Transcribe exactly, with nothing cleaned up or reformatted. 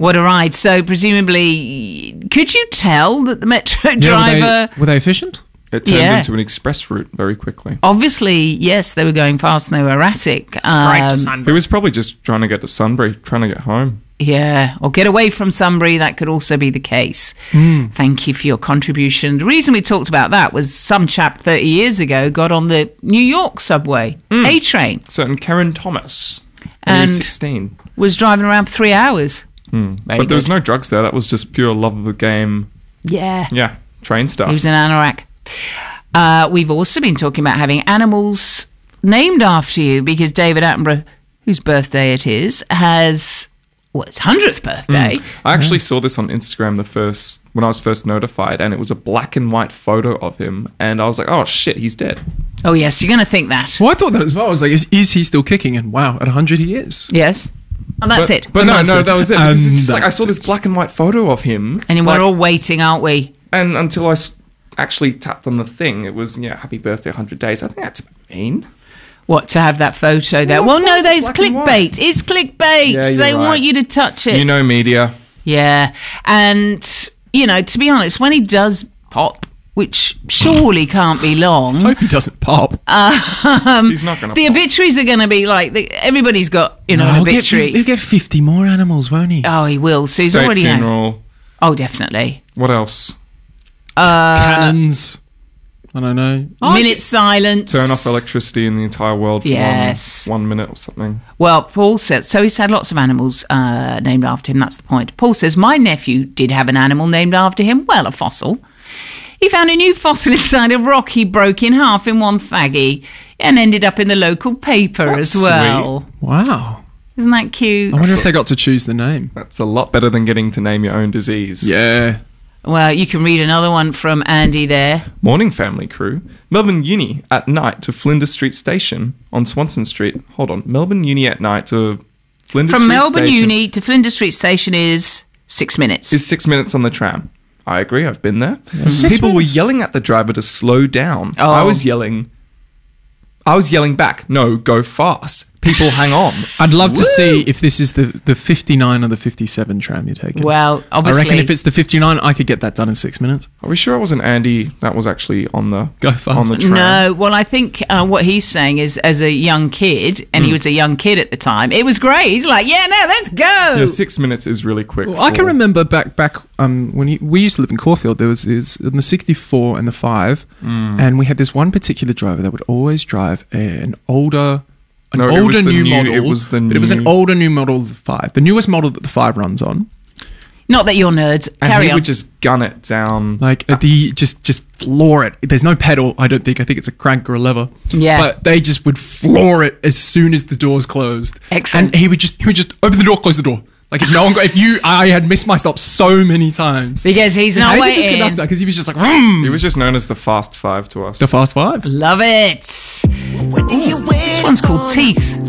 What a ride. So presumably, could you tell that the Metro Yeah, driver... were, they, were they efficient? It turned Yeah. into an express route very quickly. Obviously, yes, they were going fast and they were erratic. Um, He was probably just trying to get to Sunbury, trying to get home. Yeah, or get away from Sunbury. That could also be the case. Mm. Thank you for your contribution. The reason we talked about that was some chap thirty years ago got on the New York subway, Mm. A train, Certain Karen Thomas, when he And- was sixteen. was driving around for three hours. Mm. Very But there was good. no drugs there. That was just pure love of the game. Yeah. Yeah, train stuff. He was an anorak. Uh, we've also been talking about having animals named after you because David Attenborough, whose birthday it is, has, well, his hundredth birthday. Mm. I actually saw this on Instagram the first when I was first notified, and it was a black and white photo of him, and I was like, oh shit, he's dead. Oh, yes, you're going to think that. Well, I thought that as well. I was like, is, is he still kicking? And wow, at one hundred he is. Yes. And that's but, it. But And no, that's no, it. that was it. And Because it's just like I that's saw this it. black and white photo of him, And like, we're all waiting, aren't we? and until I s- actually tapped on the thing, it was yeah, happy birthday, one hundred days. I think that's mean. What, to have that photo there? Well, Well, why no, is it there's black and white? clickbait. It's clickbait. Yeah, you're they right. want you to touch it. You know, media. Yeah. And, you know, to be honest, when he does pop, which surely can't be long, I hope he doesn't pop. He's not going to. the obituaries are going to be like, the, everybody's got, you know, No, an he'll get- obituary. He'll get fifty more animals, won't he? Oh, he will. So he's State already had. funeral. Oh, definitely. What else? Cannons. I don't know. Minute silence. Turn off electricity in the entire world for Yes. one, one minute or something. Well, Paul says, so he's had lots of animals uh, named after him. That's the point. Paul says, my nephew did have an animal named after him. Well, a fossil. He found a new fossil inside a rock he broke in half in one faggy and ended up in the local paper That's as well. Wow. Isn't that cute? I wonder if they got to choose the name. That's a lot better than getting to name your own disease. Yeah. Well, you can read another one from Andy there. Morning, family crew. Melbourne Uni at night to Flinders Street Station on Swanson Street. Hold on. Melbourne Uni at night to Flinders From Street Melbourne Station Uni to Flinders Street Station is six minutes. is six minutes on the tram. I agree. I've been there. Six People were minutes? yelling at the driver to slow down. Oh. I was yelling. I was yelling back. No, go fast. People, hang on. I'd love to Woo! see if this is the, the fifty-nine or the fifty-seven tram you're taking. Well, I obviously. reckon if it's the fifty-nine, I could get that done in six minutes. Are we sure it wasn't Andy that was actually on the Go fast. on the tram? No, well, I think uh, what he's saying is, as a young kid, and Hmm. he was a young kid at the time, it was great. He's like, yeah, no, let's go. Yeah, six minutes is really quick. Well, I can for- remember back back um, when you, we used to live in Caulfield. There was is in the sixty-four and the five, Hmm. and we had this one particular driver that would always drive an older, an No, it was older the new, new- model. it was the but it was an new- older new model of the five, the newest model that the five runs on. Not that you're nerds. And Carry he on. would just gun it down. Like uh, the just just floor it. There's no pedal. I don't think. I think it's a crank or a lever. Yeah. But they just would floor it as soon as the doors closed. Excellent. And he would just he would just open the door, close the door. Like if no one got, if you I had missed my stop so many times. Because he's I not hated this waiting. conductor because he was just like vroom. He was just known as the Fast Five to us. The Fast Five. Love it. This one's called Teeth.